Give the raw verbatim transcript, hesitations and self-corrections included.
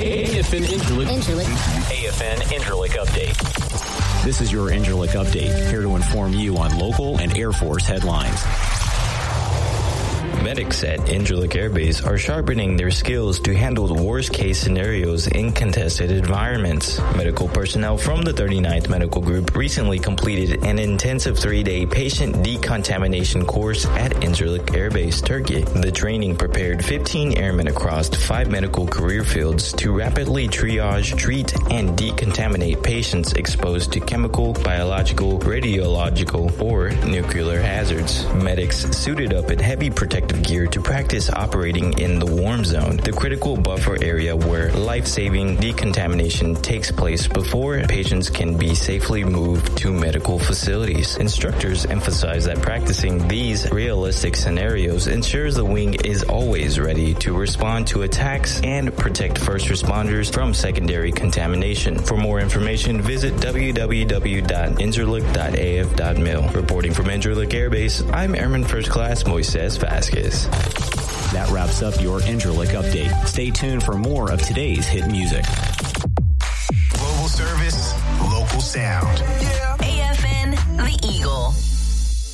A F N Incirlik. A F N Incirlik Update. This is your Incirlik Update, here to inform you on local and Air Force headlines. Medics at Incirlik Air Base are sharpening their skills to handle the worst-case scenarios in contested environments. Medical personnel from the thirty-ninth Medical Group recently completed an intensive three-day patient decontamination course at Incirlik Air Base, Turkey. The training prepared fifteen airmen across five medical career fields to rapidly triage, treat, and decontaminate patients exposed to chemical, biological, radiological, or nuclear hazards. Medics suited up in heavy protective gear to practice operating in the warm zone, the critical buffer area where life-saving decontamination takes place before patients can be safely moved to medical facilities. Instructors emphasize that practicing these realistic scenarios ensures the wing is always ready to respond to attacks and protect first responders from secondary contamination. For more information, visit w w w dot incirlik dot a f dot mil. Reporting from Incirlik Air Base, I'm Airman First Class Moises Vasquez. That wraps up your Incirlik Update. Stay tuned for more of today's hit music. Global service, local sound.